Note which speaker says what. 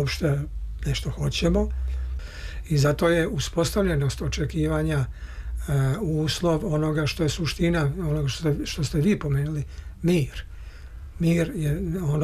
Speaker 1: uopšte nešto hoćemo i zato je uspostavljenost očekivanja uslov onoga što je suština, onoga što ste vi pomenuli, mir. Mir je ono